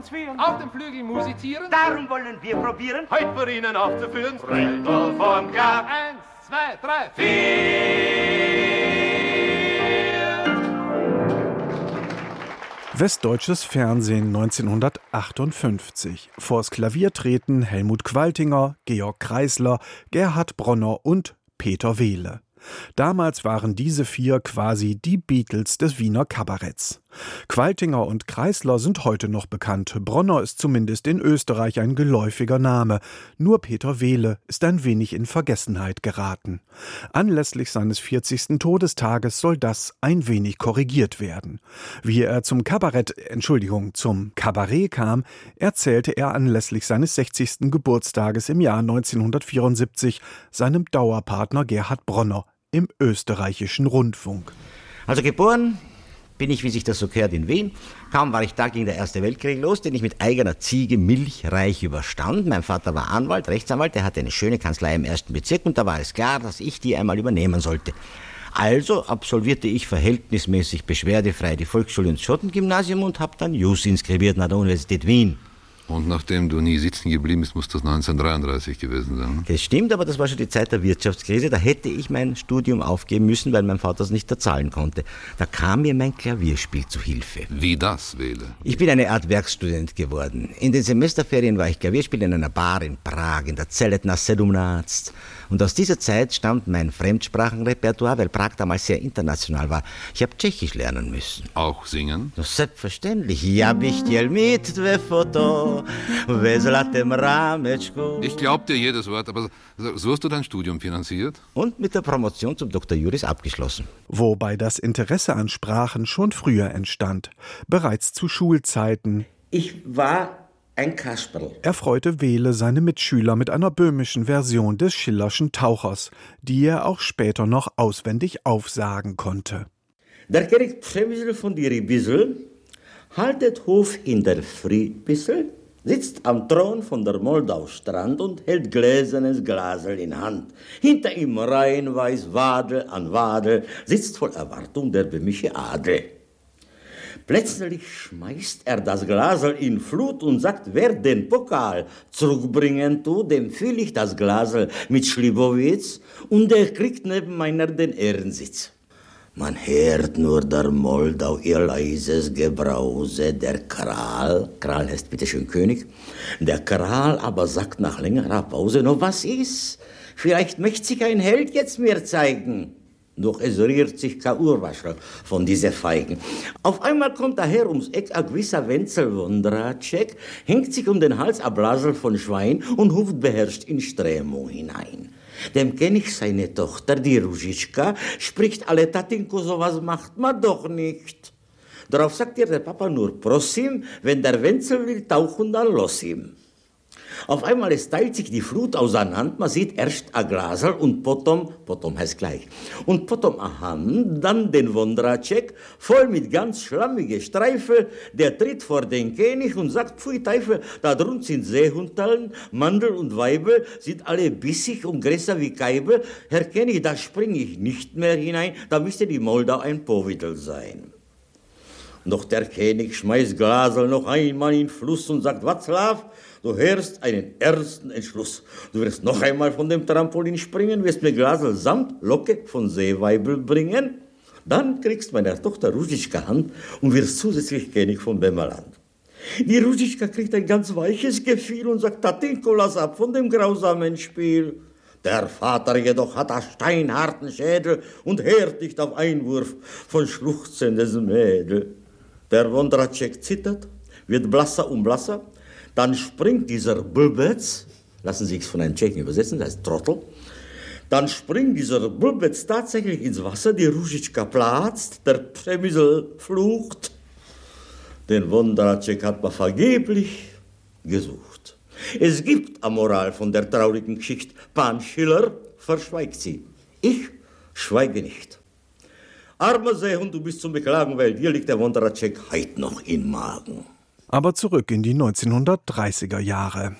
Auf dem Flügel musizieren. Darum wollen wir probieren, Heute für Ihnen aufzuführen. Rändl vom Gab. 1, 2, 3, 4. Westdeutsches Fernsehen 1958. Vors Klavier treten Helmut Qualtinger, Georg Kreisler, Gerhard Bronner und Peter Wehle. Damals waren diese vier quasi die Beatles des Wiener Kabaretts. Qualtinger und Kreisler sind heute noch bekannt. Bronner ist zumindest in Österreich ein geläufiger Name. Nur Peter Wehle ist ein wenig in Vergessenheit geraten. Anlässlich seines 40. Todestages soll das ein wenig korrigiert werden. Wie er zum Kabarett kam, erzählte er anlässlich seines 60. Geburtstages im Jahr 1974 seinem Dauerpartner Gerhard Bronner im österreichischen Rundfunk. Also geboren bin ich, wie sich das so gehört, in Wien. Kaum war ich da, ging der Erste Weltkrieg los, den ich mit eigener Ziege milchreich überstand. Mein Vater war Anwalt, Rechtsanwalt, der hatte eine schöne Kanzlei im 1. Bezirk und da war es klar, dass ich die einmal übernehmen sollte. Also absolvierte ich verhältnismäßig beschwerdefrei die Volksschule und das Schottengymnasium und habe dann Jus inskribiert nach der Universität Wien. Und nachdem du nie sitzen geblieben bist, muss das 1933 gewesen sein. Das stimmt, aber das war schon die Zeit der Wirtschaftskrise. Da hätte ich mein Studium aufgeben müssen, weil mein Vater es nicht zahlen konnte. Da kam mir mein Klavierspiel zu Hilfe. Wie das, Wehle? Ich bin eine Art Werkstudent geworden. In den Semesterferien war ich Klavierspieler in einer Bar in Prag, in der Celetna 17. Und aus dieser Zeit stammt mein Fremdsprachenrepertoire, weil Prag damals sehr international war. Ich habe Tschechisch lernen müssen. Auch singen? Das selbstverständlich. Ja, bih chtěl mít tvé foto ve zlatém rámečku. Ich glaub dir jedes Wort, aber so hast du dein Studium finanziert? Und mit der Promotion zum Dr. Juris abgeschlossen. Wobei das Interesse an Sprachen schon früher entstand, bereits zu Schulzeiten. Ich war ein Kasperl. Erfreute Wehle seine Mitschüler mit einer böhmischen Version des Schillerschen Tauchers, die er auch später noch auswendig aufsagen konnte. Der König Przemysl von die Ribissel haltet Hof in der Friedbissel, sitzt am Thron von der Moldau-Strand und hält gläsernes Glasel in Hand. Hinter ihm reihenweis Wadel an Wadel, sitzt voll Erwartung der böhmische Adel. Plötzlich schmeißt er das Glasel in Flut und sagt, wer den Pokal zurückbringen tut, dem füll ich das Glasel mit Schlibowitz und der kriegt neben meiner den Ehrensitz. Man hört nur der Moldau ihr leises Gebrause, der Kral heißt bitteschön König, der Kral aber sagt nach längerer Pause, no was ist? Vielleicht möchte sich ein Held jetzt mir zeigen. Doch es rührt sich kein Urwaschel von diese Feigen. Auf einmal kommt daher ums Eck ein gewisser Wenzel Wondracek, hängt sich um den Hals ein Blasel von Schwein und ruft beherrscht in Strömung hinein. Dem kenn ich seine Tochter, die Ruziczka, spricht alle Tatinko, sowas macht man doch nicht. Darauf sagt ihr der Papa nur Prosim, wenn der Wenzel will tauchen, dann los ihm. Auf einmal es teilt sich die Flut auseinander, man sieht erst ein Glasel und potom heißt gleich, und potom a Hand, dann den Wondracek, voll mit ganz schlammige Streife, der tritt vor den König und sagt, pfui Teufel, da drunten sind Seehundtallen, Mandel und Weibel, sind alle bissig und größer wie Keibel, Herr König, da spring ich nicht mehr hinein, da müsste die Moldau ein Powidl sein. Doch der König schmeißt Glasel noch einmal in den Fluss und sagt, Václav, du hörst einen ersten Entschluss. Du wirst noch einmal von dem Trampolin springen, wirst mir Glasel samt Locke von Seeweibel bringen. Dann kriegst meiner Tochter Ruziczka Hand und wirst zusätzlich König von Böhmerland. Die Ruziczka kriegt ein ganz weiches Gefühl und sagt, Tatinko, lass ab von dem grausamen Spiel. Der Vater jedoch hat einen steinharten Schädel und hört nicht auf Einwurf von schluchzendes Mädel. Der Wondracek zittert, wird blasser und blasser, dann springt dieser Bulbetz, lassen Sie es von einem Tschechen übersetzen, das heißt Trottel, dann springt dieser Bulbetz tatsächlich ins Wasser, die Ruziczka platzt, der Przemysl flucht. Den Wondracek hat man vergeblich gesucht. Es gibt eine Moral von der traurigen Geschichte. Pan Schiller verschweigt sie. Ich schweige nicht. Armer Seehund, du bist zum Beklagen, weil dir liegt der Wondracek heut noch im Magen. Aber zurück in die 1930er Jahre.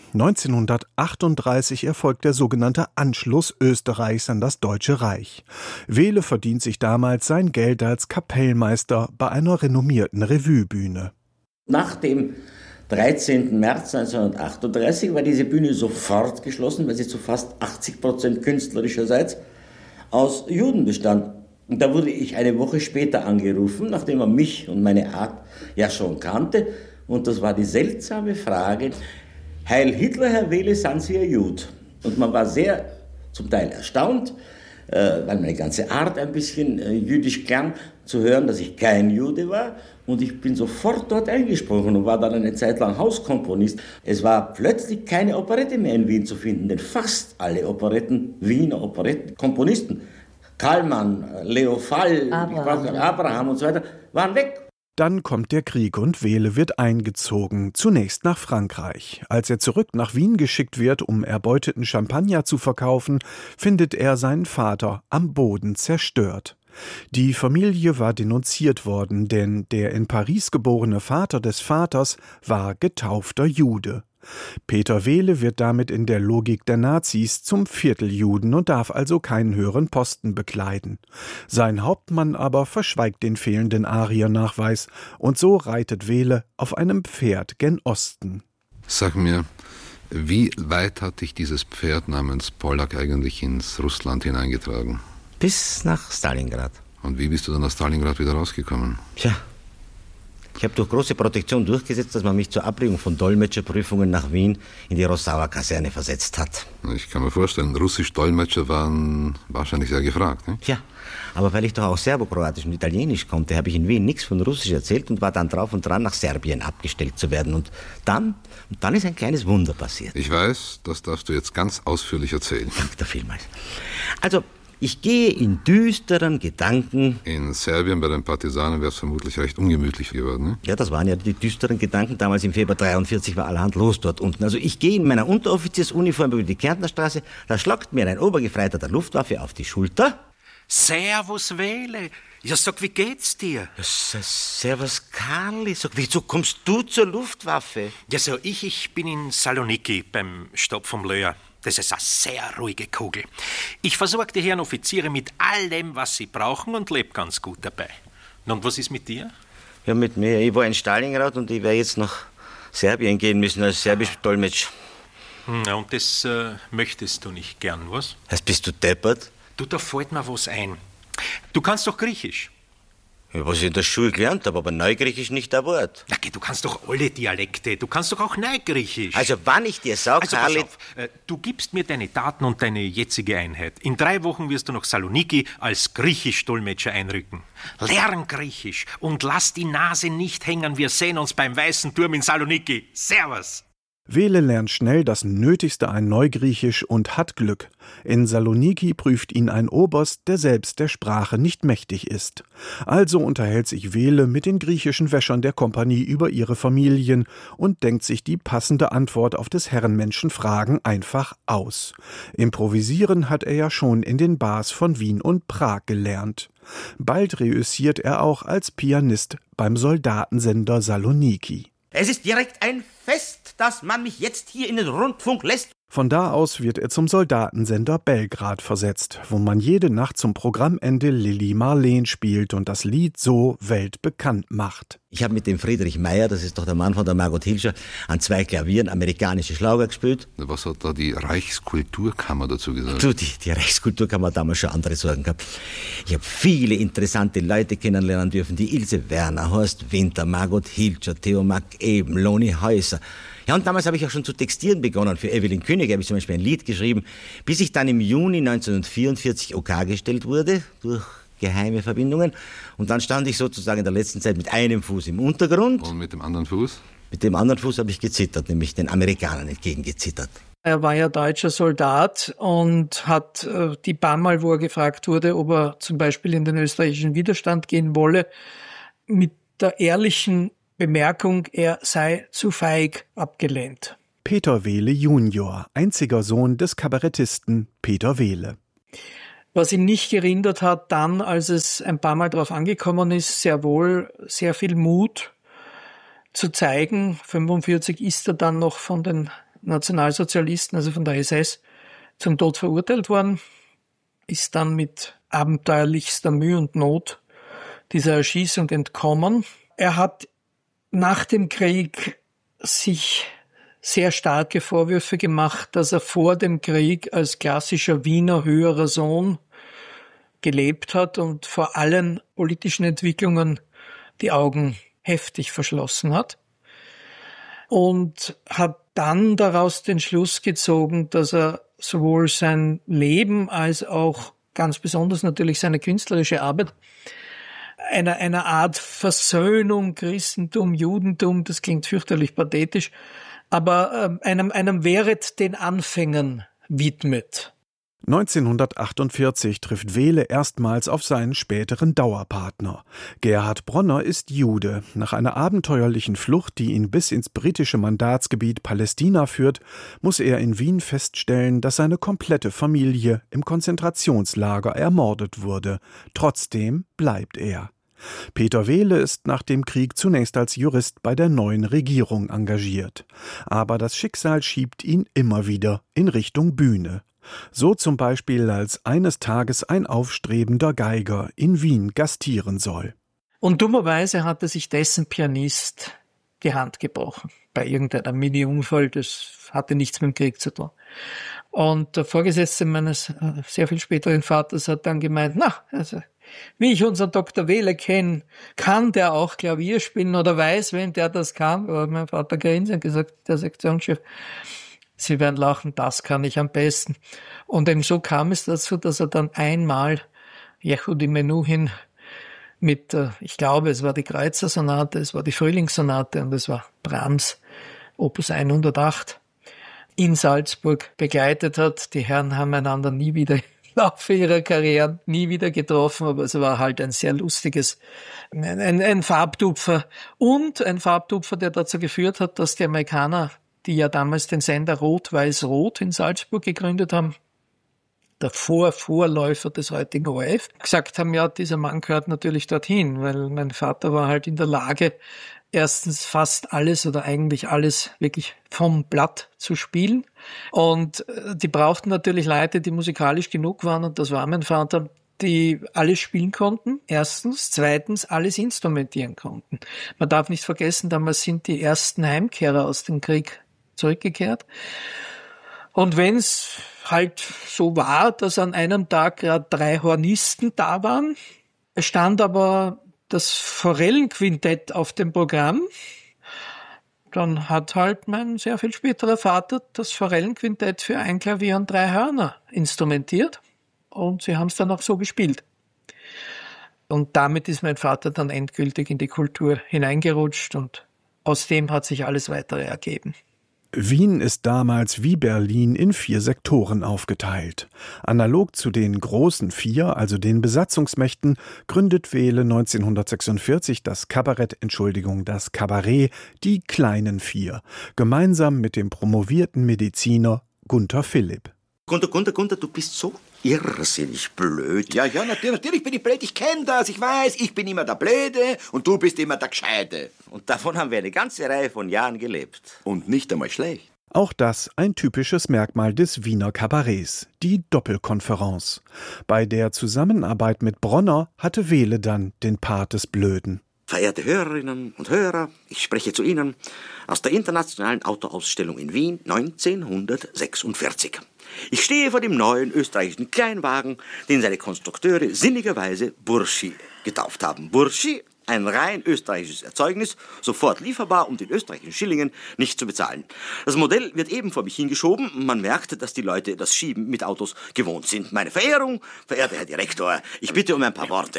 1938 erfolgt der sogenannte Anschluss Österreichs an das Deutsche Reich. Wehle verdient sich damals sein Geld als Kapellmeister bei einer renommierten Revuebühne. Nachdem 13. März 1938 war diese Bühne sofort geschlossen, weil sie zu fast 80% künstlerischerseits aus Juden bestand. Und da wurde ich eine Woche später angerufen, nachdem er mich und meine Art ja schon kannte. Und das war die seltsame Frage: Heil Hitler, Herr Wehle, sind Sie ein Jud? Und man war sehr zum Teil erstaunt, weil meine ganze Art ein bisschen jüdisch klang, zu hören, dass ich kein Jude war. Und ich bin sofort dort eingesprungen und war dann eine Zeit lang Hauskomponist. Es war plötzlich keine Operette mehr in Wien zu finden, denn fast alle Wiener Operettenkomponisten, Kallmann, Leo Fall, Abraham und so weiter, waren weg. Dann kommt der Krieg und Wehle wird eingezogen, zunächst nach Frankreich. Als er zurück nach Wien geschickt wird, um erbeuteten Champagner zu verkaufen, findet er seinen Vater am Boden zerstört. Die Familie war denunziert worden, denn der in Paris geborene Vater des Vaters war getaufter Jude. Peter Wehle wird damit in der Logik der Nazis zum Vierteljuden und darf also keinen höheren Posten bekleiden. Sein Hauptmann aber verschweigt den fehlenden Ariernachweis und so reitet Wehle auf einem Pferd gen Osten. Sag mir, wie weit hat dich dieses Pferd namens Pollack eigentlich ins Russland hineingetragen? Bis nach Stalingrad. Und wie bist du dann aus Stalingrad wieder rausgekommen? Tja, ich habe durch große Protektion durchgesetzt, dass man mich zur Abbringung von Dolmetscherprüfungen nach Wien in die Rossauer Kaserne versetzt hat. Ich kann mir vorstellen, russisch Dolmetscher waren wahrscheinlich sehr gefragt, ne? Tja, aber weil ich doch auch Serbokroatisch und Italienisch konnte, habe ich in Wien nichts von Russisch erzählt und war dann drauf und dran, nach Serbien abgestellt zu werden. Und dann ist ein kleines Wunder passiert. Ich weiß, das darfst du jetzt ganz ausführlich erzählen. Danke dir vielmals. Also, ich gehe in düsteren Gedanken. In Serbien bei den Partisanen wäre es vermutlich recht ungemütlich geworden, ne? Ja, das waren ja die düsteren Gedanken. Damals im Februar 43 war allerhand los dort unten. Also ich gehe in meiner Unteroffiziersuniform über die Kärntnerstraße, da schlagt mir ein Obergefreiter der Luftwaffe auf die Schulter. Servus, Wehle. Ja, sag, wie geht's dir? Ja, servus, Karli. Sag, wieso kommst du zur Luftwaffe? Ja, so, ich bin in Saloniki beim Stab vom Löhr. Das ist eine sehr ruhige Kugel. Ich versorge die Herren Offiziere mit allem, was sie brauchen und lebe ganz gut dabei. Und was ist mit dir? Ja, mit mir. Ich war in Stalingrad und ich werde jetzt nach Serbien gehen müssen als serbisch Dolmetsch. Ja, und das möchtest du nicht gern, was? Was, bist du deppert? Du, da fällt mir was ein. Du kannst doch Griechisch. Ja, was ich in der Schule gelernt habe, aber Neugriechisch nicht ein Wort. Na, du kannst doch alle Dialekte. Du kannst doch auch Neugriechisch. Also, wann ich dir sage, also, pass auf, du gibst mir deine Daten und deine jetzige Einheit. In 3 Wochen wirst du nach Saloniki als Griechisch-Dolmetscher einrücken. Lern Griechisch und lass die Nase nicht hängen. Wir sehen uns beim Weißen Turm in Saloniki. Servus! Wehle lernt schnell das Nötigste an Neugriechisch und hat Glück. In Saloniki prüft ihn ein Oberst, der selbst der Sprache nicht mächtig ist. Also unterhält sich Wehle mit den griechischen Wäschern der Kompanie über ihre Familien und denkt sich die passende Antwort auf des Herrenmenschen Fragen einfach aus. Improvisieren hat er ja schon in den Bars von Wien und Prag gelernt. Bald reüssiert er auch als Pianist beim Soldatensender Saloniki. Es ist direkt ein Fest, dass man mich jetzt hier in den Rundfunk lässt. Von da aus wird er zum Soldatensender Belgrad versetzt, wo man jede Nacht zum Programmende Lili Marleen spielt und das Lied so weltbekannt macht. Ich habe mit dem Friedrich Meyer, das ist doch der Mann von der Margot Hilscher, an 2 Klavieren amerikanische Schlager gespielt. Was hat da die Reichskulturkammer dazu gesagt? Du, die Reichskulturkammer hat damals schon andere Sorgen gehabt. Ich habe viele interessante Leute kennenlernen dürfen, die Ilse Werner, Horst Winter, Margot Hilscher, Theo Mack-Eben, Loni Häuser. Ja, und damals habe ich auch schon zu textieren begonnen. Für Evelyn Künig habe ich zum Beispiel ein Lied geschrieben, bis ich dann im Juni 1944 OK gestellt wurde, durch geheime Verbindungen. Und dann stand ich sozusagen in der letzten Zeit mit einem Fuß im Untergrund. Und mit dem anderen Fuß? Mit dem anderen Fuß habe ich gezittert, nämlich den Amerikanern entgegengezittert. Er war ja deutscher Soldat und hat die paar Mal, wo er gefragt wurde, ob er zum Beispiel in den österreichischen Widerstand gehen wolle, mit der ehrlichen Bemerkung, er sei zu feig, abgelehnt. Peter Wehle Junior, einziger Sohn des Kabarettisten Peter Wehle. Was ihn nicht gerindert hat, dann, als es ein paar Mal darauf angekommen ist, sehr wohl sehr viel Mut zu zeigen. 1945 ist er dann noch von den Nationalsozialisten, also von der SS, zum Tod verurteilt worden, ist dann mit abenteuerlichster Mühe und Not dieser Erschießung entkommen. Er hat nach dem Krieg sich sehr starke Vorwürfe gemacht, dass er vor dem Krieg als klassischer Wiener höherer Sohn gelebt hat und vor allen politischen Entwicklungen die Augen heftig verschlossen hat. Und hat dann daraus den Schluss gezogen, dass er sowohl sein Leben als auch ganz besonders natürlich seine künstlerische Arbeit einer Art Versöhnung Christentum, Judentum, das klingt fürchterlich pathetisch, aber einem Wehret den Anfängen widmet. 1948 trifft Wehle erstmals auf seinen späteren Dauerpartner. Gerhard Bronner ist Jude. Nach einer abenteuerlichen Flucht, die ihn bis ins britische Mandatsgebiet Palästina führt, muss er in Wien feststellen, dass seine komplette Familie im Konzentrationslager ermordet wurde. Trotzdem bleibt er. Peter Wehle ist nach dem Krieg zunächst als Jurist bei der neuen Regierung engagiert. Aber das Schicksal schiebt ihn immer wieder in Richtung Bühne. So zum Beispiel, als eines Tages ein aufstrebender Geiger in Wien gastieren soll. Und dummerweise hatte sich dessen Pianist die Hand gebrochen. Bei irgendeinem Mini-Unfall, das hatte nichts mit dem Krieg zu tun. Und der Vorgesetzte meines sehr viel späteren Vaters hat dann gemeint, wie ich unseren Dr. Wehle kenne, kann der auch Klavier spielen oder weiß, wenn der das kann. Aber mein Vater grinst und gesagt, der Sektionschef, Sie werden lachen, das kann ich am besten. Und eben so kam es dazu, dass er dann einmal Yehudi Menuhin mit, ich glaube, es war die Kreutzer-Sonate, es war die Frühlingssonate und es war Brahms, Opus 108, in Salzburg begleitet hat. Die Herren haben einander nie wieder im Laufe ihrer Karriere nie wieder getroffen, aber es war halt ein sehr lustiges, ein Farbtupfer. Und ein Farbtupfer, der dazu geführt hat, dass die Amerikaner, die ja damals den Sender Rot-Weiß-Rot in Salzburg gegründet haben, der Vorläufer des heutigen ORF, gesagt haben, ja, dieser Mann gehört natürlich dorthin, weil mein Vater war halt in der Lage, erstens fast alles oder eigentlich alles wirklich vom Blatt zu spielen. Und die brauchten natürlich Leute, die musikalisch genug waren, und das war mein Vater, die alles spielen konnten, erstens. Zweitens, alles instrumentieren konnten. Man darf nicht vergessen, damals sind die ersten Heimkehrer aus dem Krieg zurückgekehrt. Und wenn es halt so war, dass an einem Tag gerade 3 Hornisten da waren, stand aber das Forellenquintett auf dem Programm, dann hat halt mein sehr viel späterer Vater das Forellenquintett für 1 Klavier und 3 Hörner instrumentiert und sie haben es dann auch so gespielt. Und damit ist mein Vater dann endgültig in die Kultur hineingerutscht und aus dem hat sich alles weitere ergeben. Wien ist damals wie Berlin in 4 Sektoren aufgeteilt. Analog zu den großen 4, also den Besatzungsmächten, gründet Wehle 1946 das Kabarett, die kleinen 4, gemeinsam mit dem promovierten Mediziner Gunther Philipp. Gunther, du bist so irrsinnig blöd. Ja, natürlich bin ich blöd. Ich kenne das, ich weiß. Ich bin immer der Blöde und du bist immer der Gescheite. Und davon haben wir eine ganze Reihe von Jahren gelebt. Und nicht einmal schlecht. Auch das ein typisches Merkmal des Wiener Kabarets, die Doppelkonferenz. Bei der Zusammenarbeit mit Bronner hatte Wehle dann den Part des Blöden. Verehrte Hörerinnen und Hörer, ich spreche zu Ihnen aus der Internationalen Autoausstellung in Wien 1946. Ich stehe vor dem neuen österreichischen Kleinwagen, den seine Konstrukteure sinnigerweise Burschi getauft haben. Burschi, ein rein österreichisches Erzeugnis, sofort lieferbar und in österreichischen Schillingen nicht zu bezahlen. Das Modell wird eben vor mich hingeschoben. Man merkt, dass die Leute das Schieben mit Autos gewohnt sind. Meine Verehrung, verehrter Herr Direktor, ich bitte um ein paar Worte.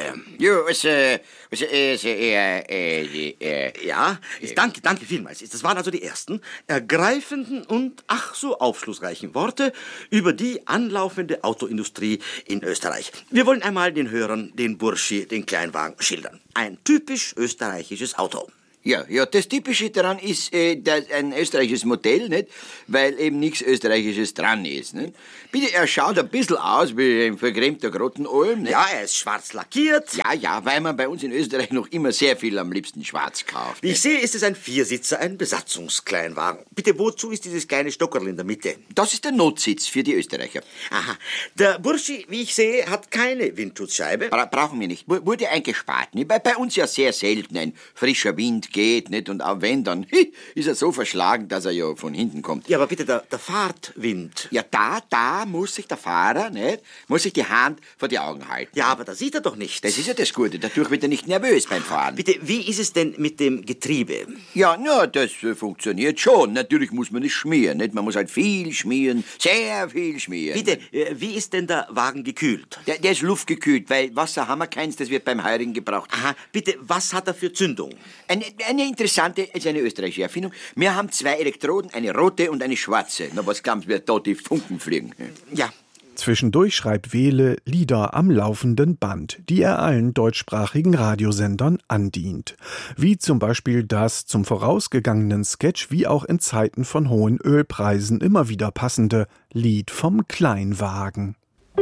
Ja, danke vielmals. Das waren also die ersten ergreifenden und ach so aufschlussreichen Worte über die anlaufende Autoindustrie in Österreich. Wir wollen einmal den Hörern den Burschi, den Kleinwagen, schildern. Ein typisch österreichisches Auto. Ja, das Typische daran ist ein österreichisches Modell, nicht? Weil eben nichts Österreichisches dran ist. Nicht? Bitte, er schaut ein bisschen aus wie ein vergrämter Grottenolm. Ja, er ist schwarz lackiert. Ja, weil man bei uns in Österreich noch immer sehr viel am liebsten schwarz kauft. Wie ich sehe, ist es ein 4-Sitzer, ein Besatzungskleinwagen. Bitte, wozu ist dieses kleine Stockerl in der Mitte? Das ist der Notsitz für die Österreicher. Aha. Der Burschi, wie ich sehe, hat keine Windschutzscheibe. Brauchen wir nicht. Wurde eingespart. Nicht? Bei uns ja sehr selten ein frischer Wind nicht geht, nicht? Und auch wenn, dann ist er so verschlagen, dass er ja von hinten kommt. Ja, aber bitte, der Fahrtwind. Ja, da muss sich der Fahrer, nicht? Muss sich die Hand vor die Augen halten. Ja, aber da sieht er doch nicht. Das ist ja das Gute, dadurch wird er nicht nervös beim Fahren. Bitte, wie ist es denn mit dem Getriebe? Ja, das funktioniert schon. Natürlich muss man es schmieren, nicht? Man muss halt viel schmieren, sehr viel schmieren. Bitte, wie ist denn der Wagen gekühlt? Der ist luftgekühlt, weil Wasser haben wir keins, das wird beim Heurigen gebraucht. Aha, bitte, was hat er für Zündung? Eine interessante, ist eine österreichische Erfindung. Wir haben 2 Elektroden, eine rote und eine schwarze. Na, was glauben Sie, wird da die Funken fliegen? Ja. Zwischendurch schreibt Wehle Lieder am laufenden Band, die er allen deutschsprachigen Radiosendern andient. Wie zum Beispiel das zum vorausgegangenen Sketch wie auch in Zeiten von hohen Ölpreisen immer wieder passende Lied vom Kleinwagen.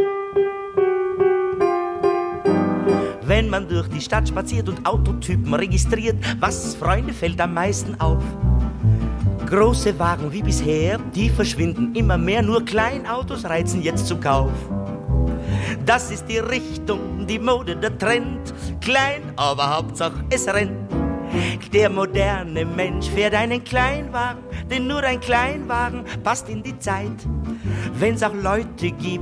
Wenn man durch die Stadt spaziert und Autotypen registriert, was, Freunde, fällt am meisten auf? Große Wagen wie bisher, die verschwinden immer mehr, nur Kleinautos reizen jetzt zum Kauf. Das ist die Richtung, die Mode, der Trend, klein, aber Hauptsache es rennt. Der moderne Mensch fährt einen Kleinwagen, denn nur ein Kleinwagen passt in die Zeit. Wenn's auch Leute gibt,